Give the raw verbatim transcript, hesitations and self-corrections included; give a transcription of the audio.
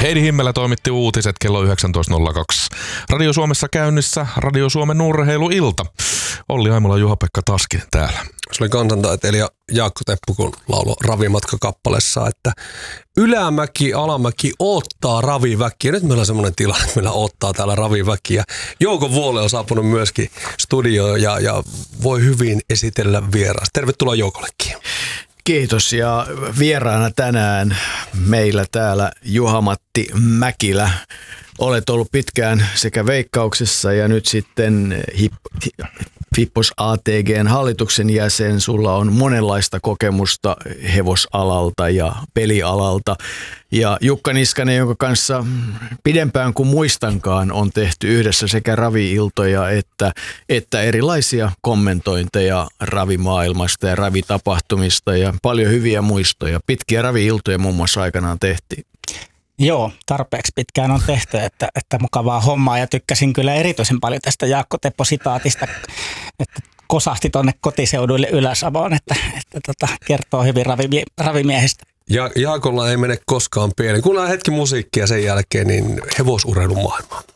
Heidi Himmelä toimitti uutiset kello yhdeksäntoista nolla kaksi. Radio Suomessa käynnissä Radio Suomen urheiluilta. Olli Aimola, Juha-Pekka Taskinen täällä. Se oli kansantaiteilija Jaakko Teppu, kun lauloi Ravimatka-kappaleessa, että ylämäki, alamäki odottaa raviväkiä. Nyt meillä on semmoinen tilanne, että meillä odottaa täällä raviväkiä. Jouko Vuole on saapunut myöskin studioon ja, ja voi hyvin esitellä vieras. Tervetuloa Joukollekin. Kiitos, ja vieraana tänään meillä täällä Juha-Matti Mäkilä. Olet ollut pitkään sekä Veikkauksessa ja nyt sitten Hippos A T G:n hallituksen jäsen. Sulla on monenlaista kokemusta hevosalalta ja pelialalta. Ja Jukka Niskanen, jonka kanssa pidempään kuin muistankaan on tehty yhdessä sekä ravi-iltoja että, että erilaisia kommentointeja ravimaailmasta ja ravitapahtumista ja paljon hyviä muistoja. Pitkiä ravi-iltoja muun muassa aikanaan tehtiin. Joo, tarpeeksi pitkään on tehty, että, että mukavaa hommaa, ja tykkäsin kyllä erityisen paljon tästä Jaakko Teppo-sitaatista, että kosahti tuonne kotiseuduille Ylä-Savoon, että, että tota, kertoo hyvin ravimie- ravimiehistä. Ja Jaakolla ei mene koskaan pieleen. Kuunnellaan hetki musiikkia sen jälkeen, niin hevosurheilun maailmaan.